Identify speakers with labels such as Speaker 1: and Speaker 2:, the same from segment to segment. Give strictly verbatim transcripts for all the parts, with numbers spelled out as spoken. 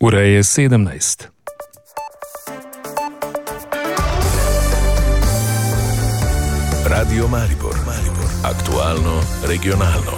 Speaker 1: Ura je sedemnajst.
Speaker 2: Radio Maribor, Maribor. Aktualno, regionalno.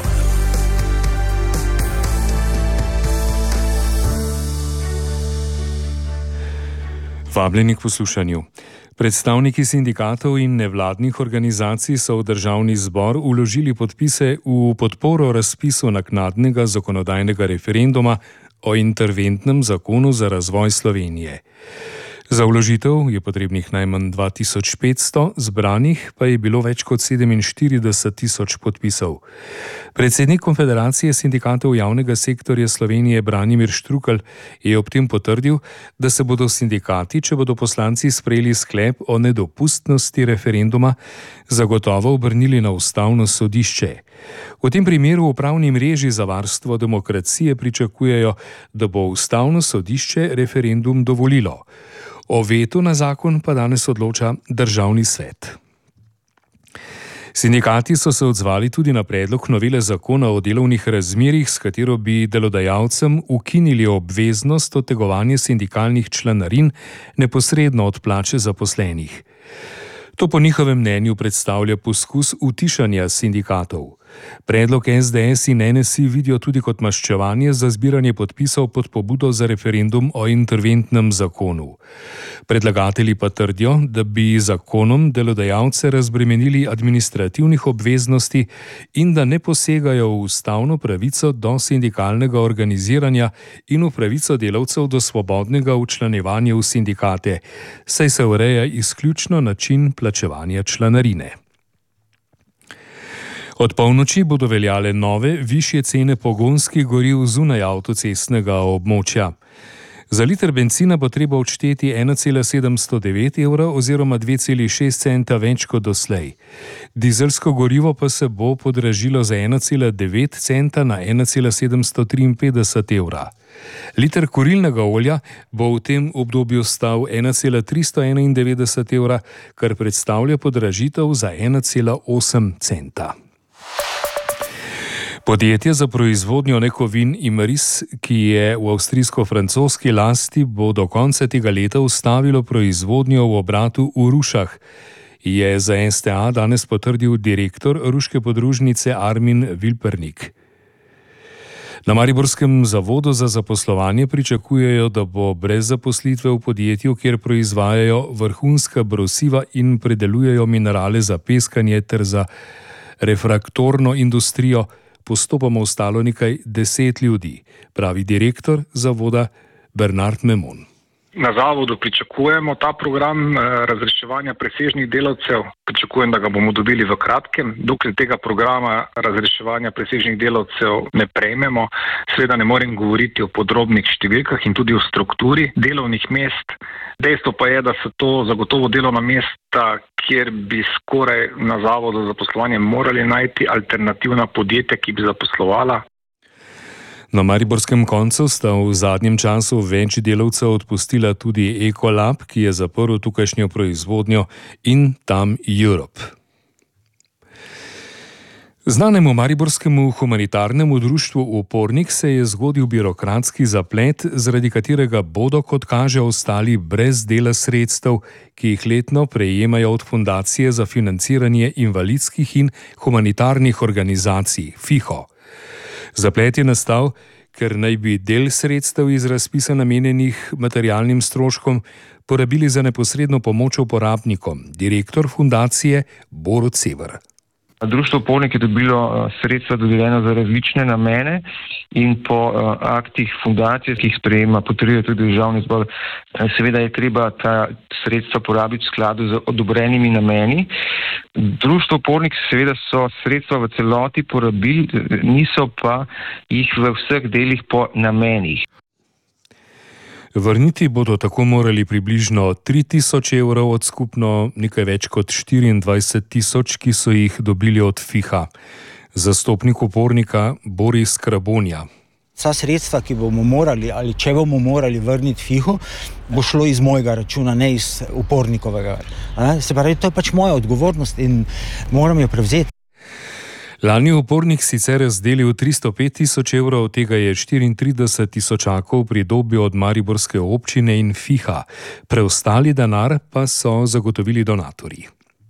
Speaker 1: Vabljeni k poslušanju. Predstavniki sindikatov in nevladnih organizacij so v državni zbor vložili podpise v podporo razpisu naknadnega zakonodajnega referenduma o interventnem zakonu za razvoj Slovenije. Za vložitev je potrebnih najmanj dva tisoč petsto, zbranih pa je bilo več kot sedeminštirideset tisoč podpisov. Predsednik Konfederacije sindikatov javnega sektorja Slovenije Branimir Štrukelj je ob tem potrdil, da se bodo sindikati, če bodo poslanci sprejeli sklep o nedopustnosti referenduma, zagotovo obrnili na ustavno sodišče. V tem primeru v Pravni mreži za varstvo demokracije pričakujejo, da bo ustavno sodišče referendum dovolilo. O vetu na zakon pa danes odloča Državni svet. Sindikati so se odzvali tudi na predlog novele zakona o delovnih razmerjih, s katero bi delodajalcem ukinili obveznost odtegovanja sindikalnih članarin neposredno od plače zaposlenih. To po njihovem mnenju predstavlja poskus utišanja sindikatov. Predlog S D S in N S I vidijo tudi kot maščevanje za zbiranje podpisov pod pobudo za referendum o interventnem zakonu. Predlagatelji pa trdijo, da bi zakonom delodajalce razbremenili administrativnih obveznosti in da ne posegajo v ustavno pravico do sindikalnega organiziranja in v pravico delavcev do svobodnega včlanjevanja v sindikate, saj se ureja izključno način plačevanja članarine. Od polnoči bodo veljale nove, višje cene pogonskih goriv zunaj avtocestnega območja. Za liter bencina bo treba odšteti ena cela sedemsto devet evra oziroma dve celi šest centa več kot doslej. Dizelsko gorivo pa se bo podražilo za ena cela devet centa na ena cela sedemsto triinpetdeset evra. Liter kurilnega olja bo v tem obdobju stal ena cela tristo enaindevetdeset evra, kar predstavlja podražitev za ena cela osem centa. Podjetje za proizvodnjo nekovin Imeris, ki je v avstrijsko-francoski lasti, bo do konca tega leta ustavilo proizvodnjo v obratu v Rušah, je za S T A danes potrdil direktor ruške podružnice Armin Vilpernik. Na mariborskem zavodu za zaposlovanje pričakujejo, da bo brez zaposlitve v podjetju, kjer proizvajajo vrhunska brosiva in predelujejo minerale za peskanje ter za refraktorno industrijo, postopoma ostalo nekaj deset ljudi, pravi direktor zavoda Bernard Memon.
Speaker 3: Na zavodu pričakujemo ta program razreševanja presežnih delavcev. Pričakujem, da ga bomo dobili v kratkem. Dokler tega programa razreševanja presežnih delavcev ne prejmemo, seveda ne morem govoriti o podrobnih številkah in tudi o strukturi delovnih mest. Dejstvo pa je, da so to zagotovo delovna mesta, kjer bi skoraj na zavodu za zaposlovanje morali najti alternativna podjetja, ki bi zaposlovala.
Speaker 1: Na mariborskem koncu sta v zadnjem času več delavcev odpustila tudi Ecolab, ki je zaprl tukajšnjo proizvodnjo, in Tam Europe. Znanemu mariborskemu humanitarnemu društvu Upornik se je zgodil birokratski zaplet, zaradi katerega bodo, kot kaže, ostali brez dela sredstev, ki jih letno prejemajo od Fundacije za financiranje invalidskih in humanitarnih organizacij FIHO. Zaplet je nastal, ker naj bi del sredstev iz razpisa namenjenih materialnim stroškom porabili za neposredno pomoč uporabnikom, direktor fundacije Borut Sever.
Speaker 4: Društvo Upornik je dobilo sredstva dodeljena za različne namene in po aktih fundacije, ki jih sprejema, potrjuje tudi Državni zbor, seveda je treba ta sredstva porabiti v skladu z odobrenimi nameni. Društvo Upornik seveda so sredstva v celoti porabili, niso pa jih v vseh delih po namenih.
Speaker 1: Vrniti bodo tako morali približno tri tisoč evrov od skupno nekaj več kot štiriindvajset tisoč, ki so jih dobili od FIHA. Zastopnik Upornika Boris Krabonja.
Speaker 5: Vsa sredstva, ki bomo morali ali če bomo morali vrniti FIHO, bo šlo iz mojega računa, ne iz Upornikovega. Se pravi, to je pač moja odgovornost in moram jo prevzeti.
Speaker 1: Lani je upornik sicer razdelil tristo pet tisoč evrov, od tega je štiriintrideset tisočakov pridobil od mariborske občine in Fiha. Preostali denar pa so zagotovili donatorji.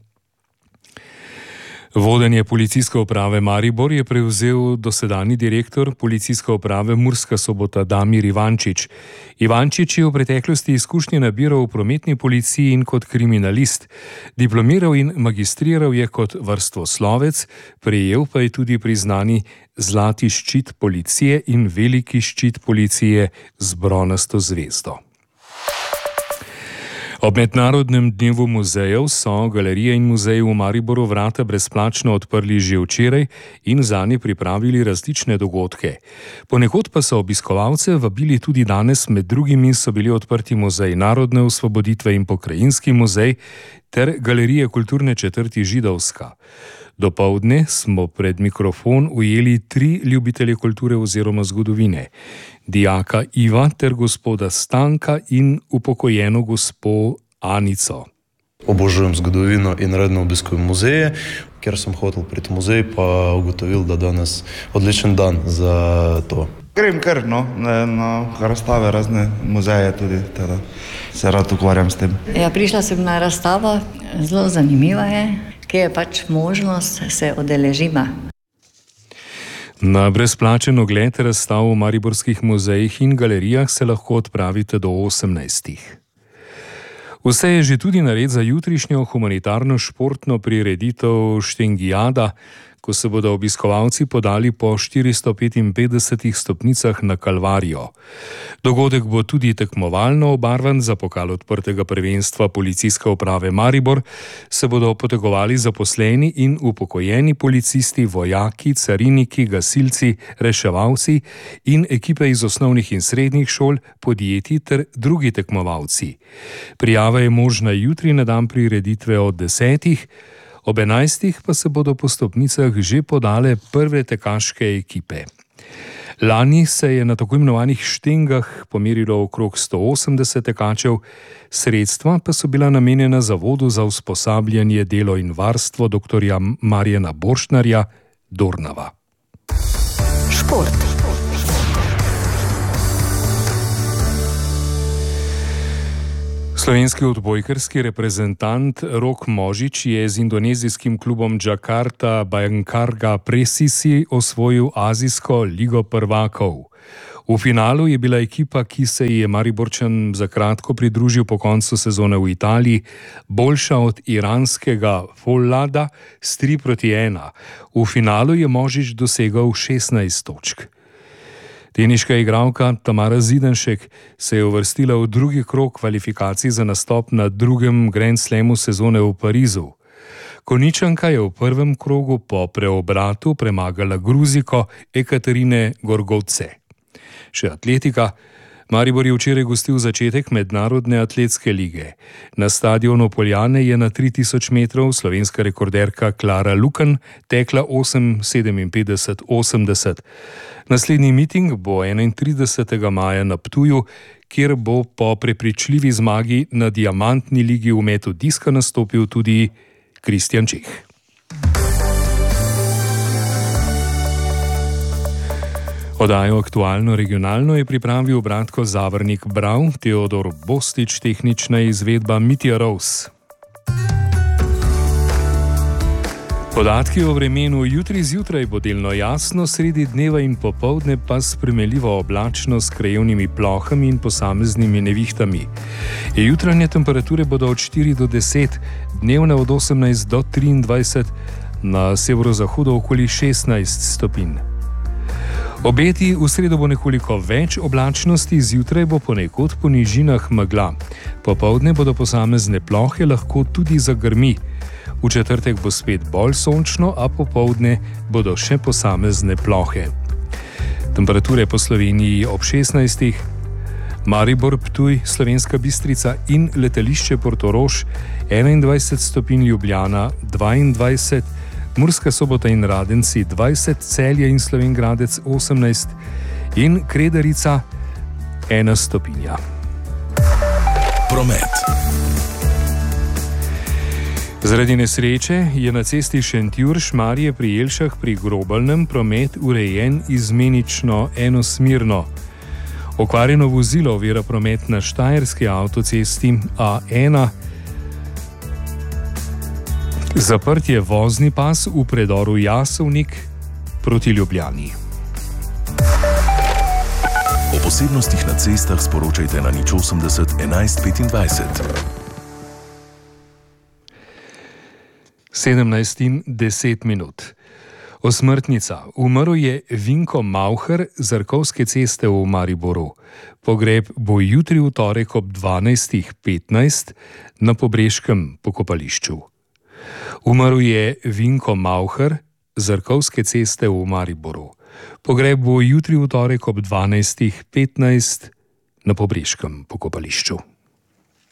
Speaker 1: Vodenje policijske uprave Maribor je prevzel dosedanji direktor policijske uprave Murska Sobota Damir Ivančič. Ivančič je v preteklosti izkušnje nabiral v prometni policiji in kot kriminalist. Diplomiral in magistriral je kot vrstoslovec, prejel pa je tudi priznani Zlati ščit policije in Veliki ščit policije z bronasto zvezdo. Ob mednarodnem dnevu muzejev so galerije in muzeji v Mariboru vrata brezplačno odprli že včeraj in zanje pripravili različne dogodke. Ponekod pa so obiskovalce vabili tudi danes, med drugimi so bili odprti muzej narodne osvoboditve in pokrajinski muzej ter galerije kulturne četrti Židovska. Dopoldne smo pred mikrofon ujeli tri ljubitelje kulture oziroma zgodovine. Dijaka Iva ter gospoda Stanka in upokojeno gospo Anico.
Speaker 6: Obožujem zgodovino in redno obiskujem muzeje, ker sem hotel priti v muzej, pa ugotovil, da danes odličen dan za to.
Speaker 7: Grem kar no, na, na razstave, razne muzeje tudi, teda se rad ukvarjam s tem.
Speaker 8: Ja, prišla sem na razstavo, zelo zanimiva je, ki je pač možnost se udeležima.
Speaker 1: Na brezplačen ogled razstav v mariborskih muzejih in galerijah se lahko odpravite do osemnajstih. Vse je že tudi nared za jutrišnjo humanitarno športno prireditev Štengijada, ko se bodo obiskovalci podali po štiristo petinpetdesetih stopnicah na Kalvarijo. Dogodek bo tudi tekmovalno obarvan. Za pokal odprtega prvenstva policijske uprave Maribor se bodo potegovali zaposleni in upokojeni policisti, vojaki, cariniki, gasilci, reševalci in ekipe iz osnovnih in srednjih šol, podjetij ter drugi tekmovalci. Prijava je možna jutri na dan prireditve od desetih, ob enajstih pa se bodo po stopnicah že podale prve tekaške ekipe. Lani se je na tako imenovanih štengah pomerilo okrog sto osemdeset tekačev, sredstva pa so bila namenjena Zavodu za usposabljanje, delo in varstvo doktorja Marjana Borštnarja Dornava.
Speaker 9: Šport.
Speaker 1: Slovenski odbojkarski reprezentant Rok Možič je z indonezijskim klubom Jakarta Bayangkara Presisi osvojil azijsko ligo prvakov. V finalu je bila ekipa, ki se ji je Mariborčan za kratko pridružil po koncu sezone v Italiji, boljša od iranskega Follada s tri proti ena. V finalu je Možič dosegel šestnajst točk. Teniška igralka Tamara Zidanšek se je uvrstila v drugi krog kvalifikacij za nastop na drugem Grand Slamu sezone v Parizu. Konjičanka je v prvem krogu po preobratu premagala Gruziko Ekaterine Gorgovce. Še atletika. Maribor je včeraj gostil začetek mednarodne atletske lige. Na stadionu Poljane je na tri tisoč metrov slovenska rekorderka Klara Lukan tekla osem sedeminpetdeset osemdeset. Naslednji miting bo enaintridesetega maja na Ptuju, kjer bo po prepričljivi zmagi na diamantni ligi v metu diska nastopil tudi Kristjan Čeh. Oddajo Aktualno regionalno je pripravil Bratko Zavrnik Brav, Teodor Bostič, tehnična izvedba Mitja Rous. Podatki o vremenu: jutri zjutraj bo delno jasno, sredi dneva in popoldne pa spremenljivo oblačno s krajevnimi plohami in posameznimi nevihtami. Jutranje temperature bodo od štiri do deset, dnevne od osemnajst do triindvajset, na severozahodu okoli šestnajst stopinj. Obeti: v sredo bo nekoliko več oblačnosti, zjutraj bo ponekod po nižinah megla. Popoldne bodo posamezne plohe, lahko tudi zagrmi. V četrtek bo spet bolj sončno, a popoldne bodo še posamezne plohe. Temperature po Sloveniji ob šestnajstih. Maribor, Ptuj, Slovenska Bistrica in letališče Portorož enaindvajset stopinj, Ljubljana dvaindvajset, Murska Sobota in Radenci dvajset, Celje in Slovenj Gradec osemnajst in Kredarica ena stopinja.
Speaker 2: Promet.
Speaker 1: Zaradi nesreče je na cesti Šentjur-Šmarje pri Jelšah pri Grobalnem promet urejen izmenično enosmerno. Okvarjeno vozilo ovira promet na štajerski avtocesti A ena. Zaprt je vozni pas v predoru Jasovnik proti Ljubljani.
Speaker 2: O posebnostih na cestah sporočajte na nič osemdeset enajst petindvajset.
Speaker 1: sedemnajst in deset minut. Osmrtnica. Umrl je Vinko Mauher z Arkovske ceste v Mariboru. Pogreb bo jutri v torek ob dvanajst petnajst na Pobreškem pokopališču. Umrl je Vinko Mauher z Arkovske ceste v Mariboru. Pogreb bo jutri v torek ob dvanajst petnajst na Pobreškem pokopališču.